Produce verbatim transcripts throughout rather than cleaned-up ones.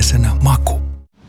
täydelllisenä maku.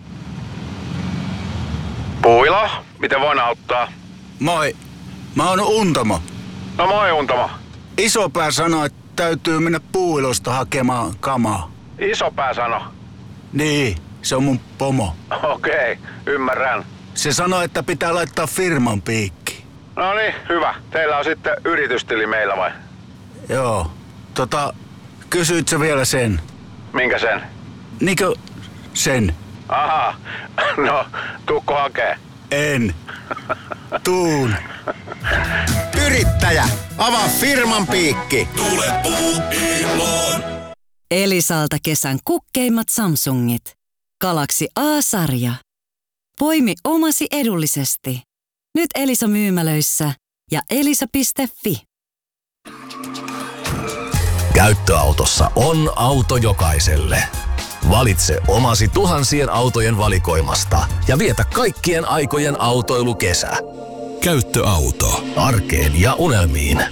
Puilo, miten voin auttaa? Moi, mä oon Untamo. No moi Untamo. Isopää sanoi, että täytyy mennä Puuilosta hakemaan kamaa. Isopää sano. Niin, se on mun pomo. Okei, ymmärrän. Se sanoi, että pitää laittaa firman piikki. No niin, hyvä. Teillä on sitten yritystili meillä vai? Joo, tota, kysyit sä vielä sen? Minkä sen? Niinkö sen? Aha, no tuukko hakee? En. Tuun. Yrittäjä, avaa firman piikki. Tule Puuiloon. Elisalta kesän kukkeimmat Samsungit. Galaxy A-sarja. Poimi omasi edullisesti. Nyt Elisa myymälöissä ja elisa piste fi. Käyttöautossa on auto jokaiselle. Valitse omasi tuhansien autojen valikoimasta ja vietä kaikkien aikojen autoilukesä. Käyttöauto. Arkeen ja unelmiin.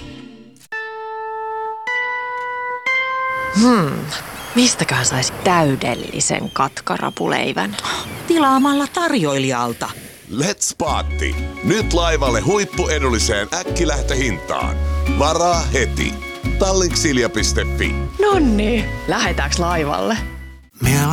Hmm. Mistäköhän saisi täydellisen katkarapuleivän? Tilaamalla tarjoilijalta. Let's Paatti. Nyt laivalle huippuedulliseen äkkilähtöhintaan. Varaa heti. Tallinksilja piste fi. Nonni, lähetäänkö laivalle? Me